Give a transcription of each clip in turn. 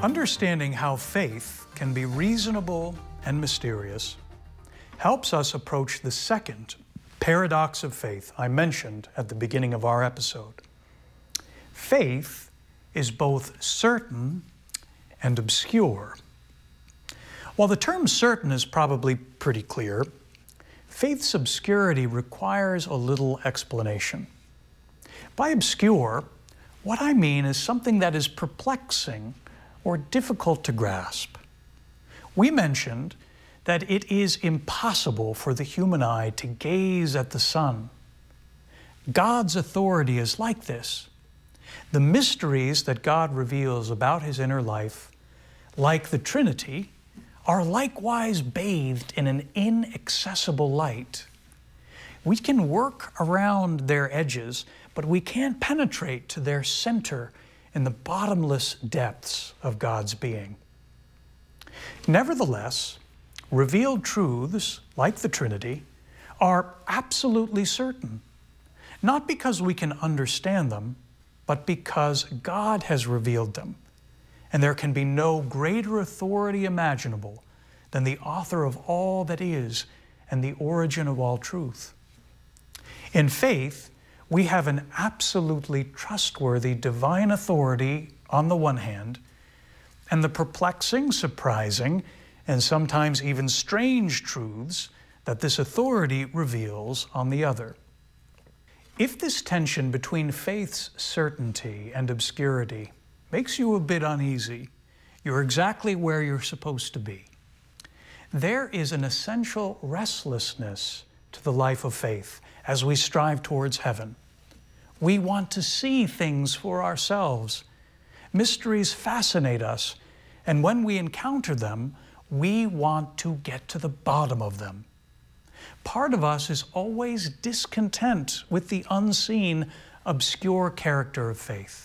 Understanding how faith can be reasonable and mysterious helps us approach the second paradox of faith I mentioned at the beginning of our episode. Faith is both certain and obscure. While the term certain is probably pretty clear, faith's obscurity requires a little explanation. By obscure, what I mean is something that is perplexing or difficult to grasp. We mentioned that it is impossible for the human eye to gaze at the sun. God's authority is like this. The mysteries that God reveals about His inner life, like the Trinity, are likewise bathed in an inaccessible light. We can work around their edges, but we can't penetrate to their center in the bottomless depths of God's being. Nevertheless, revealed truths, like the Trinity, are absolutely certain, not because we can understand them, but because God has revealed them, and there can be no greater authority imaginable than the author of all that is and the origin of all truth. In faith, we have an absolutely trustworthy divine authority on the one hand, and the perplexing, surprising, and sometimes even strange truths that this authority reveals on the other. If this tension between faith's certainty and obscurity makes you a bit uneasy, you're exactly where you're supposed to be. There is an essential restlessness to the life of faith as we strive towards heaven. We want to see things for ourselves. Mysteries fascinate us, and when we encounter them, we want to get to the bottom of them. Part of us is always discontent with the unseen, obscure character of faith.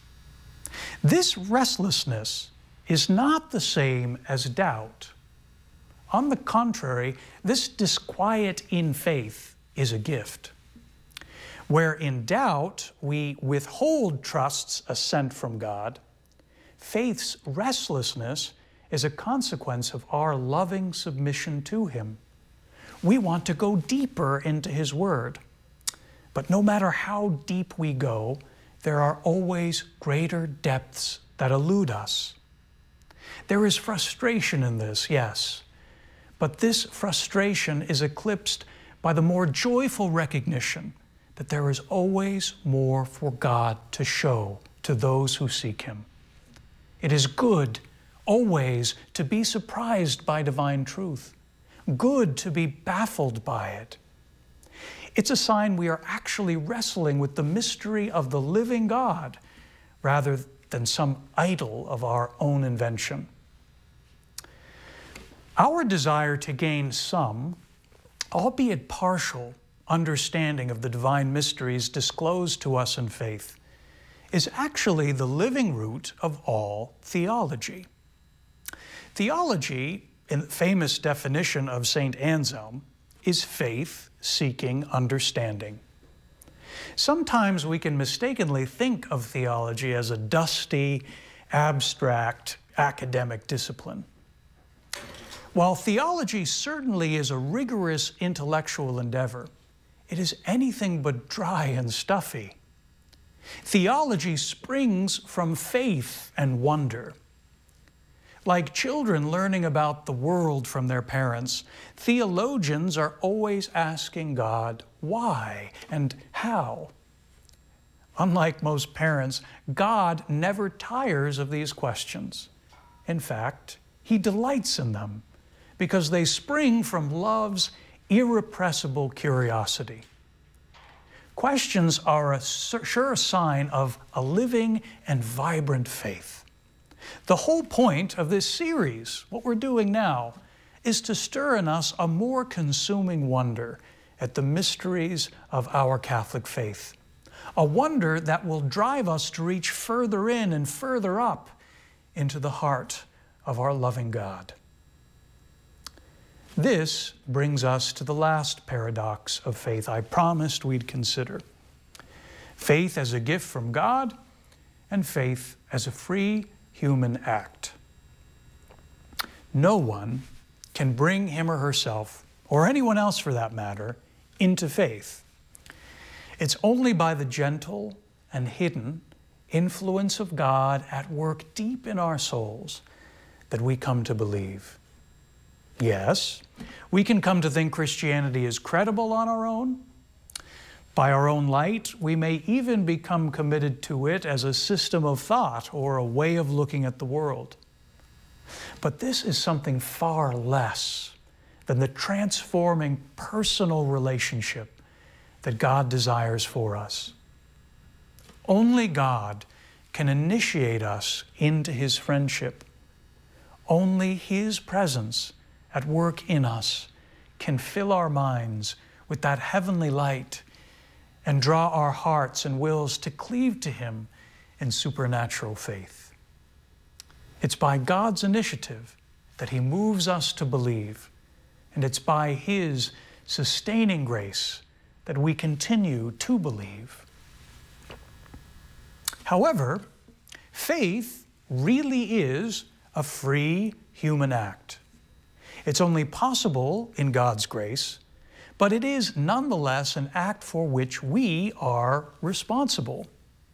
This restlessness is not the same as doubt. On the contrary, this disquiet in faith is a gift. Where in doubt we withhold trust's assent from God, faith's restlessness is a consequence of our loving submission to Him. We want to go deeper into His Word. But no matter how deep we go, there are always greater depths that elude us. There is frustration in this, yes, but this frustration is eclipsed by the more joyful recognition that there is always more for God to show to those who seek Him. It is good always to be surprised by divine truth, good to be baffled by it. It's a sign we are actually wrestling with the mystery of the living God rather than some idol of our own invention. Our desire to gain some, albeit partial, understanding of the divine mysteries disclosed to us in faith is actually the living root of all theology. Theology, in the famous definition of St. Anselm, is faith seeking understanding. Sometimes we can mistakenly think of theology as a dusty, abstract, academic discipline. While theology certainly is a rigorous intellectual endeavor, it is anything but dry and stuffy. Theology springs from faith and wonder. Like children learning about the world from their parents, theologians are always asking God why and how. Unlike most parents, God never tires of these questions. In fact, He delights in them because they spring from love's irrepressible curiosity. Questions are a sure sign of a living and vibrant faith. The whole point of this series, what we're doing now, is to stir in us a more consuming wonder at the mysteries of our Catholic faith. A wonder that will drive us to reach further in and further up into the heart of our loving God. This brings us to the last paradox of faith I promised we'd consider. Faith as a gift from God and faith as a free human act. No one can bring him or herself, or anyone else for that matter, into faith. It's only by the gentle and hidden influence of God at work deep in our souls that we come to believe. Yes, we can come to think Christianity is credible on our own. By our own light, we may even become committed to it as a system of thought or a way of looking at the world. But this is something far less than the transforming personal relationship that God desires for us. Only God can initiate us into His friendship. Only His presence at work in us can fill our minds with that heavenly light and draw our hearts and wills to cleave to Him in supernatural faith. It's by God's initiative that He moves us to believe, and it's by His sustaining grace that we continue to believe. However, faith really is a free human act. It's only possible in God's grace, but it is nonetheless an act for which we are responsible.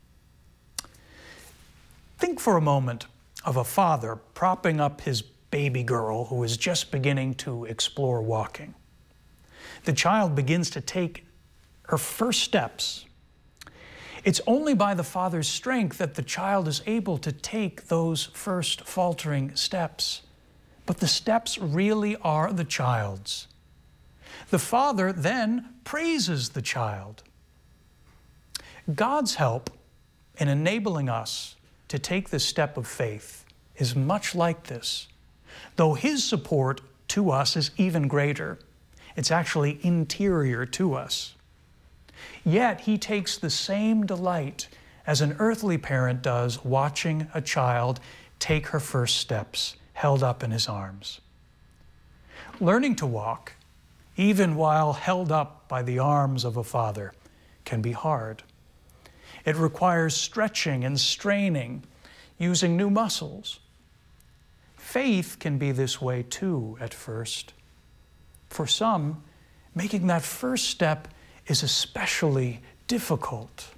Think for a moment of a father propping up his baby girl who is just beginning to explore walking. The child begins to take her first steps. It's only by the father's strength that the child is able to take those first faltering steps. But the steps really are the child's. The father then praises the child. God's help in enabling us to take this step of faith is much like this, though His support to us is even greater. It's actually interior to us. Yet He takes the same delight as an earthly parent does watching a child take her first steps, held up in His arms. Learning to walk, even while held up by the arms of a father, can be hard. It requires stretching and straining, using new muscles. Faith can be this way too at first. For some, making that first step is especially difficult.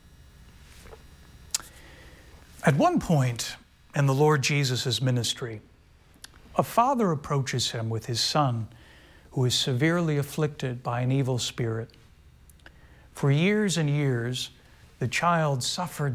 At one point in the Lord Jesus' ministry, a father approaches Him with his son who is severely afflicted by an evil spirit. For years and years, the child suffered